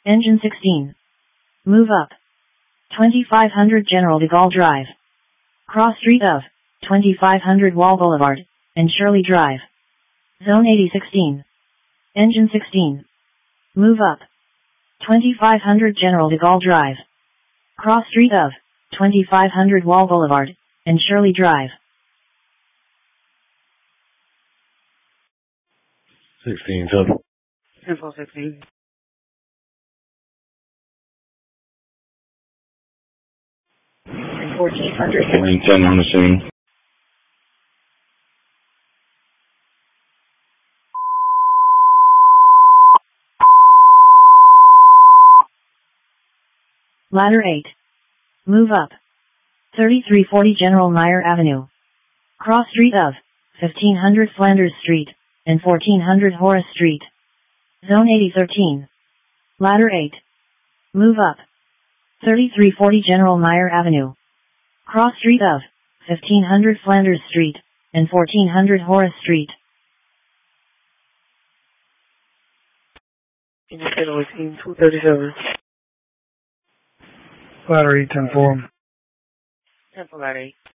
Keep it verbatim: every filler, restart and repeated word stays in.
Engine sixteen. Move up. twenty-five hundred General de Gaulle Drive. Cross street of twenty-five hundred Wall Boulevard and Shirley Drive. Zone eighty sixteen. Engine sixteen. Move up. twenty-five hundred General de Gaulle Drive. Cross street of twenty-five hundred Wall Boulevard and Shirley Drive. sixteen, total. Info sixteen. fourteen hundred. Marine ten on the scene. Ladder eight. Move up. thirty-three forty General Meyer Avenue. Cross street of fifteen hundred Flanders Street and fourteen hundred Horace Street. Zone eighty thirteen. Ladder eight. Move up. thirty-three forty General Meyer Avenue. Cross street of fifteen hundred Flanders Street and fourteen hundred Horace Street. Team two thirty-seven. Ladder eight, ten four. Temple ladder eight.